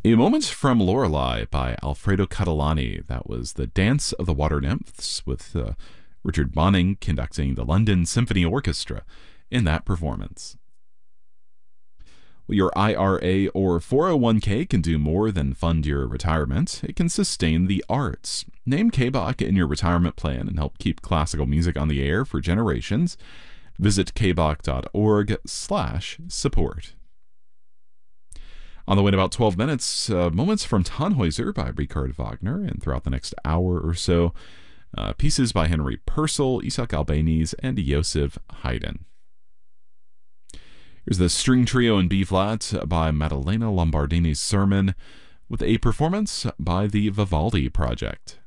A Moment from Lorelei by Alfredo Catalani. That was The Dance of the Water Nymphs with Richard Bonning conducting the London Symphony Orchestra in that performance. Well, your IRA or 401k can do more than fund your retirement. It can sustain the arts. Name KBach in your retirement plan and help keep classical music on the air for generations. Visit kbach.org/support. On the way in about 12 minutes, Moments from Tannhäuser by Richard Wagner, and throughout the next hour or so, pieces by Henry Purcell, Isaac Albéniz, and Joseph Haydn. Here's the String Trio in B-flat by Maddalena Lombardini's Sermon, with a performance by the Vivaldi Project.